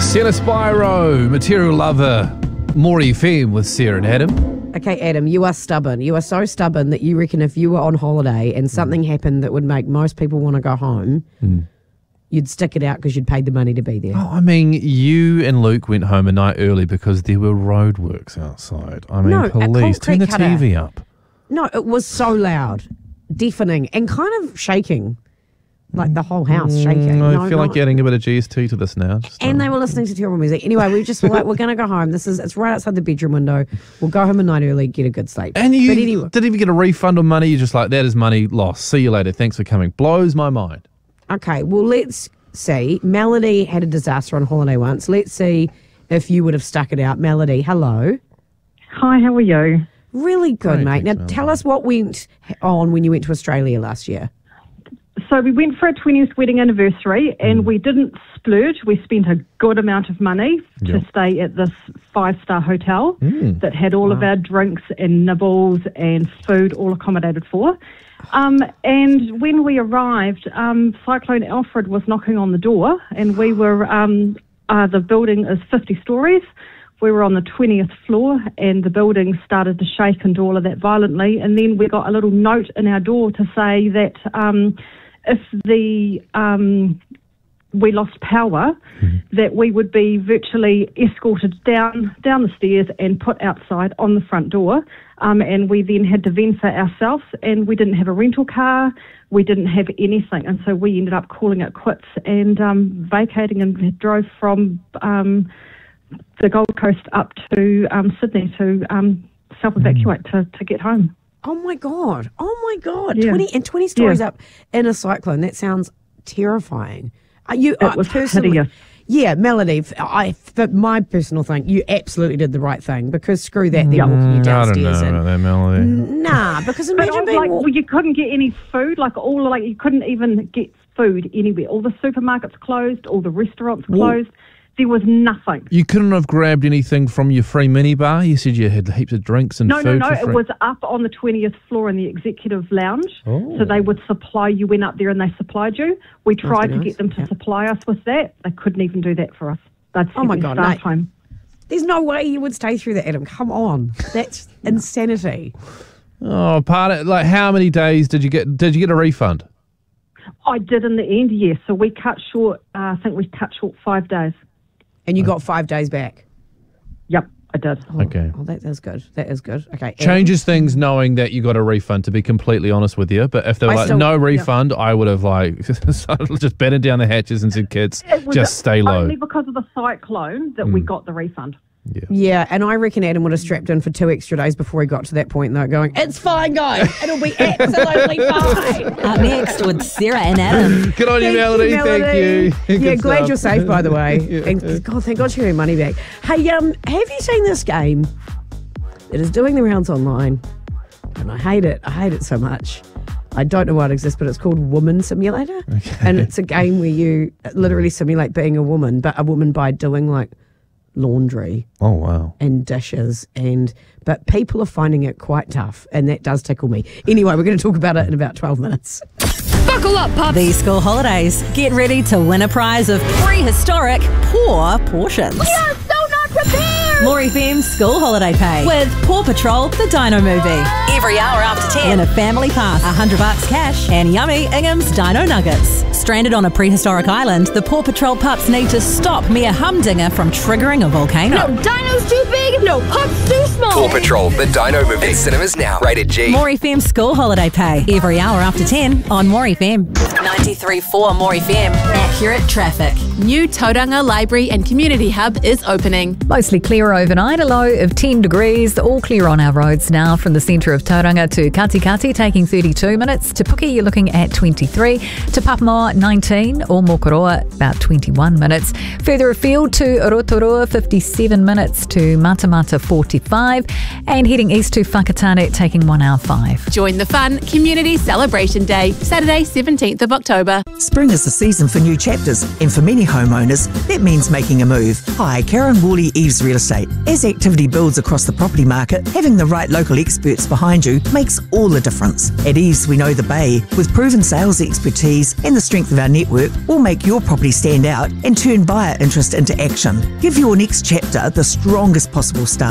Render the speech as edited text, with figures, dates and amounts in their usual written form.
Sienna Spyro, Material Lover, Maury FM with Sarah and Adam. Okay, Adam, you are stubborn. You are so stubborn that you reckon if you were on holiday and something happened that would make most people want to go home, you'd stick it out because you'd paid the money to be there. Oh, I mean, you and Luke went home a night early because there were roadworks outside. I mean, No, police, turn the TV up. No, it was so loud, deafening, and kind of shaking. Like the whole house shaking. I feel like adding a bit of GST to this now. And they were listening to terrible music. Anyway, we just were like, we're going to go home. It's right outside the bedroom window. We'll go home a night early, get a good sleep. And you anyway, didn't even get a refund on money. You're just like, that is money lost. See you later. Thanks for coming. Blows my mind. Okay, well, let's see. Melody had a disaster on holiday once. Let's see if you would have stuck it out. Melody, hello. Hi, how are you? Really good, Great, mate. thanks, Now, tell us what went on when you went to Australia last year. So we went for a 20th wedding anniversary and we didn't splurge. We spent a good amount of money to stay at this 5-star hotel that had all of our drinks and nibbles and food all accommodated for. And when we arrived, Cyclone Alfred was knocking on the door and we were, the building is 50 stories. We were on the 20th floor and the building started to shake and do all of that violently. And then we got a little note in our door to say that if we lost power, that we would be virtually escorted down the stairs and put outside on the front door. And we then had to fend for ourselves, and we didn't have a rental car. We didn't have anything. And so we ended up calling it quits and vacating and drove from the Gold Coast up to Sydney to self-evacuate to get home. Oh, my God. Yeah. 20 stories up in a cyclone. That sounds terrifying. It was hideous. Yeah, Melody, for my personal thing, you absolutely did the right thing because screw that, they're walking you downstairs. I don't know about that, Melody. Nah, because imagine being... you couldn't get any food, you couldn't even get food anywhere. All the supermarkets closed, all the restaurants closed. There was nothing. You couldn't have grabbed anything from your free minibar? You said you had heaps of drinks and food. No. It was up on the 20th floor in the executive lounge. Oh. So they would supply, you went up there and they supplied you. We tried to get them to supply us with that. They couldn't even do that for us. They'd Oh my God, staff home. There's no way you would stay through that, Adam. Come on. That's insanity. Oh, how many days did you get? Did you get a refund? I did in the end, yes. So we cut short, I think we cut short 5 days. And you got 5 days back? Yep, I did. Okay. Oh, that is good. Okay. Changes things knowing that you got a refund, to be completely honest with you. But if there were no refund, I would have just battened down the hatches and said, kids, just stay low. Only because of the cyclone that we got the refund. Yeah, and I reckon Adam would have strapped in for 2 extra days before he got to that point, though, going, it's fine, guys. It'll be absolutely fine. Up next with Sarah and Adam. Good on you, Melody. Thank you. Yeah, Good glad stuff. you're safe, by the way. And God, thank God you got your money back. Hey, have you seen this game that is doing the rounds online? And I hate it. I hate it so much. I don't know why it exists, but it's called Woman Simulator. Okay. And it's a game where you literally simulate being a woman, but a woman by doing laundry. Oh, wow. And dishes, but people are finding it quite tough, and that does tickle me. Anyway, we're going to talk about it in about 12 minutes. Buckle up, pups. These school holidays, get ready to win a prize of prehistoric poor portions. We are so not prepared! Maury FM's School Holiday Pay with Paw Patrol, the Dino Movie. Every hour after 10, win a family pass, $100 cash, and yummy Ingham's Dino Nuggets. Stranded on a prehistoric island, the Paw Patrol pups need to stop Mayor Humdinger from triggering a volcano. No dino's too big, no pups too small. Paw Patrol, the Dino Movie. In cinemas now. Rated G. Maury FM's School Holiday Pay. Every hour after 10 on Maury FM. 93.4 Maury FM. Accurate traffic. New Tauranga Library and Community Hub is opening. Mostly clear overnight, a low of 10 degrees. All clear on our roads now from the centre of Tauranga to Katikati, taking 32 minutes. Te Puke, you're looking at 23. To Papamoa, 19. Or Mokoroa, about 21 minutes. Further afield to Rotorua, 57 minutes. To Matamata, 45. And heading east to Whakatane, taking 1 hour 5. Join the fun Community Celebration Day, Saturday, 17th of October. Spring is the season for new chapters, and for many homeowners, that means making a move. Hi, Karen Woolley, Eves Real Estate. As activity builds across the property market, having the right local experts behind you makes all the difference. At Eves, we know the Bay, with proven sales expertise and the strength strength of our network, we'll make your property stand out and turn buyer interest into action. Give your next chapter the strongest possible start.